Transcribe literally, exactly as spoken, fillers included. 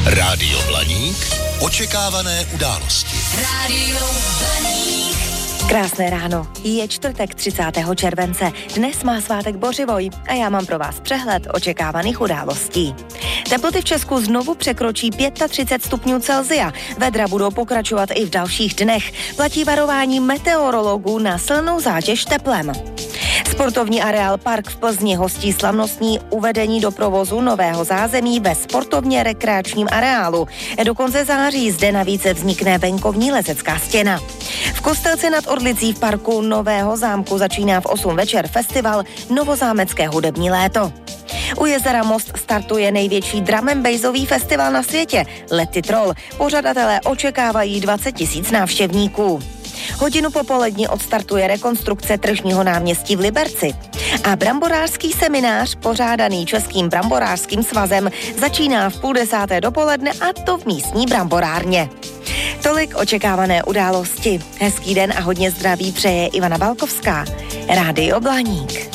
Rádio Blaník. Očekávané události. Rádio Blaník. Krásné ráno. Je čtvrtek třicátého července. Dnes má svátek Bořivoj a já mám pro vás přehled očekávaných událostí. Teploty v Česku znovu překročí třicet pět stupňů Celsia. Vedra budou pokračovat i v dalších dnech. Platí varování meteorologů na silnou zátěž teplem. Sportovní areál Park v Plzni hostí slavnostní uvedení do provozu nového zázemí ve sportovně rekreačním areálu. Do konce září zde navíc vznikne venkovní lezecká stěna. V Kostelci nad Orlicí v parku Nového zámku začíná v osm večer festival Novozámecké hudební léto. U jezera Most startuje největší drum and bassový festival na světě, Let It Roll. Pořadatelé očekávají dvacet tisíc návštěvníků. Hodinu popolední odstartuje rekonstrukce tržního náměstí v Liberci. A bramborářský seminář, pořádaný Českým bramborářským svazem, začíná v půl desáté dopoledne, a to v místní bramborárně. Tolik očekávané události. Hezký den a hodně zdraví přeje Ivana Balkovská. Rádio Blaník.